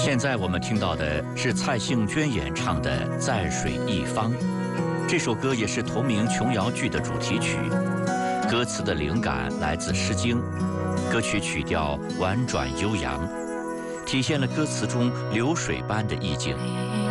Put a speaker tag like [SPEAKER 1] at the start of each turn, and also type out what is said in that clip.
[SPEAKER 1] 现在我们听到的是蔡幸娟演唱的《在水一方》，这首歌也是同名琼瑶剧的主题曲。歌词的灵感来自《诗经》，歌曲曲调婉转悠扬，体现了歌词中流水般的意境。